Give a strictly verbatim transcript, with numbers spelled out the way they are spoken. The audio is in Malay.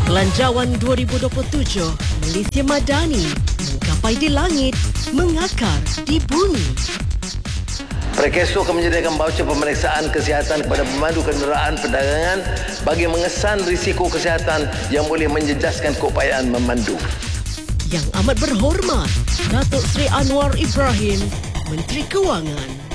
Kelanjawan dua ribu dua puluh tujuh, Malaysia Madani menggapai di langit, mengakar di bumi. Prekeso akan menyediakan baucer pemeriksaan kesihatan kepada pemandu kenderaan perdagangan bagi mengesan risiko kesihatan yang boleh menjejaskan keupayaan memandu. Yang amat berhormat, Datuk Seri Anwar Ibrahim, Menteri Kewangan.